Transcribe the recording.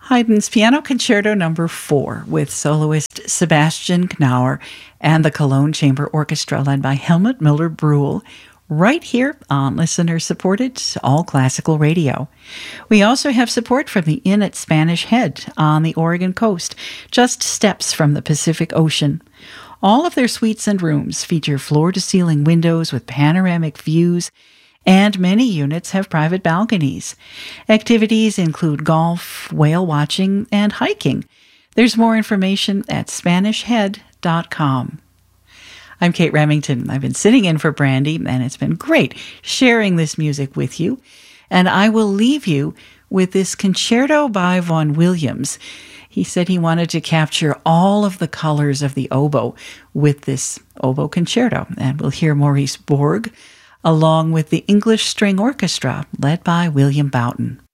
Haydn's Piano Concerto Number 4 with soloist Sebastian Knauer and the Cologne Chamber Orchestra led by Helmut Müller-Brühl, right here on listener-supported All Classical Radio. We also have support from the Inn at Spanish Head on the Oregon coast, just steps from the Pacific Ocean. All of their suites and rooms feature floor-to-ceiling windows with panoramic views, and many units have private balconies. Activities include golf, whale watching, and hiking. There's more information at SpanishHead.com. I'm Kate Remington. I've been sitting in for Brandy, and it's been great sharing this music with you. And I will leave you with this concerto by Vaughan Williams. He said he wanted to capture all of the colors of the oboe with this oboe concerto. And we'll hear Maurice Borg along with the English String Orchestra led by William Boughton.